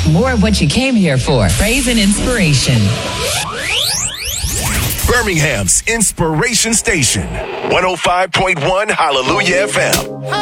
More of what you came here for. Praise and inspiration. Birmingham's Inspiration Station. 105.1 Hallelujah FM.